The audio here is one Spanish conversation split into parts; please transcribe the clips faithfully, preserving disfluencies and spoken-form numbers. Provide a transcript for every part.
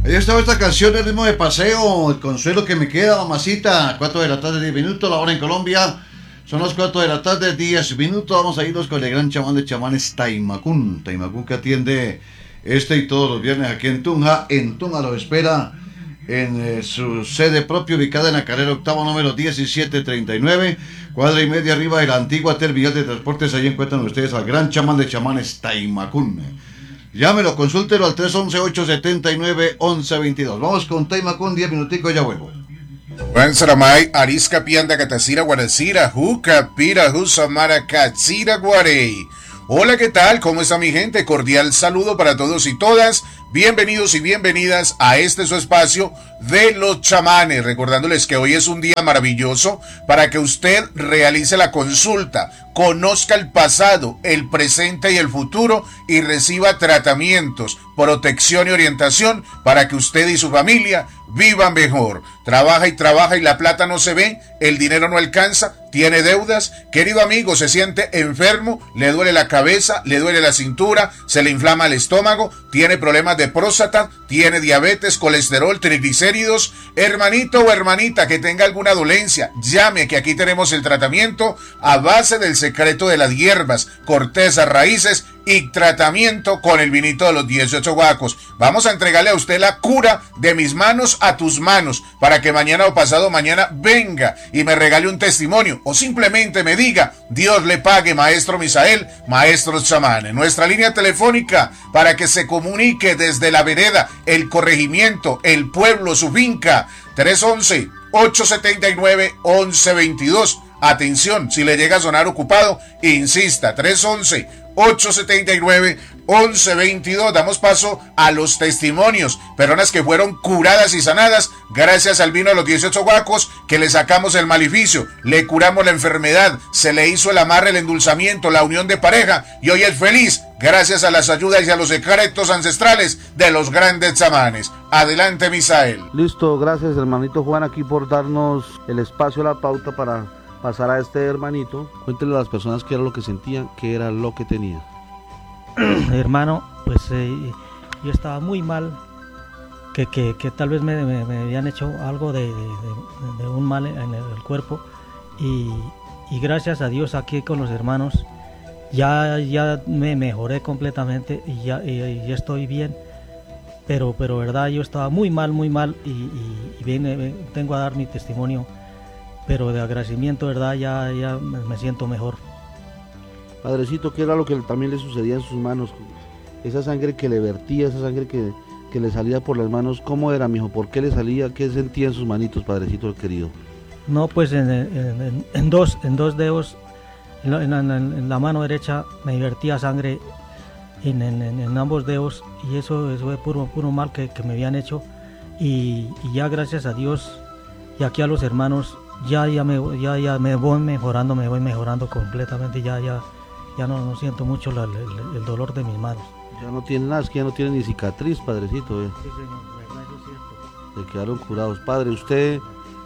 Ahí estaba esta canción, el ritmo de paseo, el consuelo que me queda, mamacita. Cuatro de la tarde, diez minutos, la hora en Colombia. Son las cuatro de la tarde, diez minutos. Vamos a irnos con el gran chamán de chamanes, Taimacún. Taimacún, que atiende este y todos los viernes aquí en Tunja. En Tunja lo espera en eh, su sede propia, ubicada en la carrera octava, número diecisiete treinta y nueve, cuadra y media arriba de la antigua terminal de transportes. Ahí encuentran ustedes al gran chamán de chamanes, Taimacún. Llámelo, consúltelo al tres once, ocho setenta y nueve, once veintidós. Vamos con Taimacún, diez minuticos, ya vuelvo. Juan Saramay, Arisca Pianda Catacira Guaracira, Juca Pira Jusamara Catsira Guarey. Hola, ¿qué tal? ¿Cómo está mi gente? Cordial saludo para todos y todas. Bienvenidos y bienvenidas a este su espacio de los chamanes, recordándoles que hoy es un día maravilloso para que usted realice la consulta, conozca el pasado, el presente y el futuro y reciba tratamientos, protección y orientación para que usted y su familia vivan mejor. Trabaja y trabaja y la plata no se ve, el dinero no alcanza, tiene deudas. Querido amigo, se siente enfermo, le duele la cabeza, le duele la cintura, se le inflama el estómago, tiene problemas de próstata, tiene diabetes, colesterol, triglicéridos. Hermanito o hermanita que tenga alguna dolencia, llame, que aquí tenemos el tratamiento a base del secreto de las hierbas, cortezas, raíces y tratamiento con el vinito de los dieciocho guacos. Vamos a entregarle a usted la cura de mis manos a tus manos para que mañana o pasado mañana venga y me regale un testimonio o simplemente me diga: Dios le pague, maestro Misael, maestros chamanes. Nuestra línea telefónica para que se comunique desde la vereda, el corregimiento, el pueblo, su finca, tres once, ocho setenta y nueve, once veintidós. Atención, si le llega a sonar ocupado, insista, tres once, ocho setenta y nueve, once veintidós. Damos paso a los testimonios, personas que fueron curadas y sanadas gracias al vino de los dieciocho guacos, que le sacamos el maleficio, le curamos la enfermedad, se le hizo el amarre, el endulzamiento, la unión de pareja y hoy es feliz gracias a las ayudas y a los secretos ancestrales de los grandes chamanes. Adelante, Misael. Listo, gracias hermanito Juan aquí por darnos el espacio, la pauta para pasar a este hermanito. Cuéntenle a las personas qué era lo que sentían, qué era lo que tenía. Hermano, pues eh, yo estaba muy mal, que, que, que tal vez me, me, me habían hecho algo de, de, de, de un mal en el, el cuerpo y, y gracias a Dios aquí con los hermanos ya, ya me mejoré completamente y ya, y, y estoy bien, pero, pero verdad yo estaba muy mal, muy mal y, y, y viene, tengo a dar mi testimonio, pero de agradecimiento, verdad, ya, ya me siento mejor. Padrecito, ¿qué era lo que también le sucedía en sus manos? Esa sangre que le vertía, esa sangre que, que le salía por las manos, ¿cómo era, mijo? ¿Por qué le salía? ¿Qué sentía en sus manitos, padrecito querido? No, pues en, en, en, en, dos, en dos dedos, en la, en, la, en la mano derecha me vertía sangre en, en, en ambos dedos y eso, eso fue puro, puro mal que, que me habían hecho y, y ya gracias a Dios y aquí a los hermanos ya, ya, me, ya, ya me voy mejorando, me voy mejorando completamente, ya, ya, ya no, no siento mucho la, el, el dolor de mis manos. Ya no tiene nada, es que ya no tiene ni cicatriz, padrecito. Eh. Sí, señor, verdad, eso es cierto. Se quedaron curados. Padre, usted,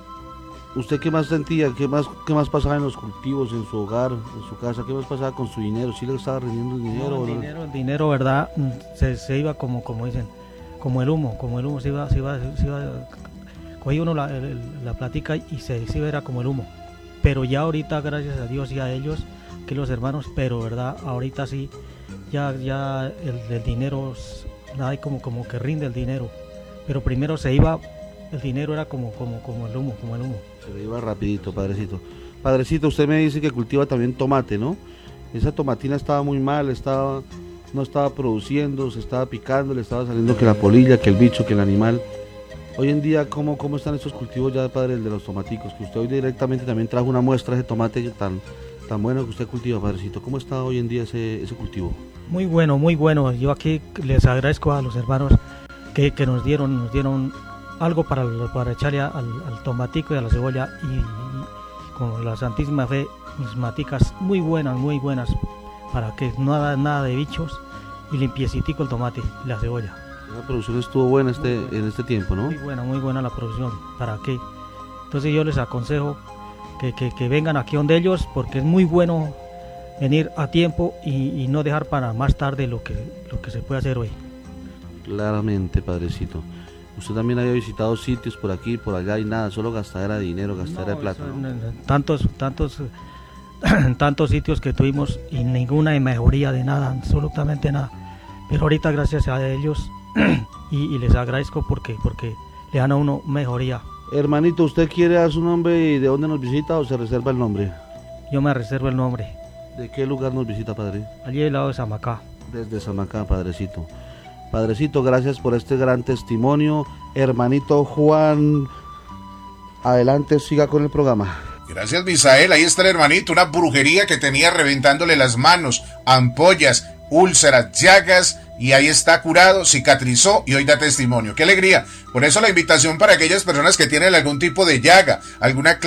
¿usted qué más sentía? ¿Qué más, qué más pasaba en los cultivos, en su hogar, en su casa? ¿Qué más pasaba con su dinero? ¿Sí le estaba rindiendo el dinero? No, el o no? dinero, el dinero, verdad, se, se iba como, como dicen, como el humo, como el humo, se iba, se iba, se iba, cogía uno la, el, la platica y se, se era como el humo. Pero ya ahorita, gracias a Dios y a ellos, que los hermanos, pero verdad, ahorita sí, ya, ya el, el dinero, hay como, como que rinde el dinero. Pero primero se iba, el dinero era como, como, como el humo, como el humo. Se le iba rapidito, padrecito. Padrecito, usted me dice que cultiva también tomate, ¿no? Esa tomatina estaba muy mal, estaba, no estaba produciendo, se estaba picando, le estaba saliendo que la polilla, que el bicho, que el animal. Hoy en día, ¿cómo, cómo están estos cultivos ya, padre, el de los tomaticos? Que usted hoy directamente también trajo una muestra de tomate tan, tan bueno que usted cultiva, padrecito. ¿Cómo está hoy en día ese, ese cultivo? Muy bueno, muy bueno. Yo aquí les agradezco a los hermanos que, que nos dieron nos dieron algo para, para echarle al, al tomatico y a la cebolla y, y con la Santísima Fe, mis maticas muy buenas, muy buenas, para que no haga nada de bichos y limpiecitico el tomate y la cebolla. La producción estuvo buena este, en este tiempo, ¿no? Muy buena, muy buena la producción. ¿Para qué? Entonces yo les aconsejo que, que, que vengan aquí donde ellos, porque es muy bueno venir a tiempo y, y no dejar para más tarde lo que, lo que se puede hacer hoy. Claramente, padrecito. Usted también había visitado sitios por aquí, por allá y nada, solo gastadera de dinero, gastadera No, de plata. eso, ¿no? n- n- Tantos, tantos, tantos sitios que tuvimos y ninguna mejoría de nada, absolutamente nada. Pero ahorita gracias a ellos y, y les agradezco porque, porque le dan a uno mejoría. Hermanito, ¿usted quiere dar su nombre y de dónde nos visita o se reserva el nombre? Yo me reservo el nombre. ¿De qué lugar nos visita, padre? Allí al lado de Samacá. Desde Samacá, padrecito. Padrecito, gracias por este gran testimonio. Hermanito Juan, adelante, siga con el programa. Gracias, Misael. Ahí está el hermanito, una brujería que tenía reventándole las manos, ampollas, úlceras, llagas, y ahí está curado, cicatrizó y hoy da testimonio. ¡Qué alegría! Por eso la invitación para aquellas personas que tienen algún tipo de llaga, alguna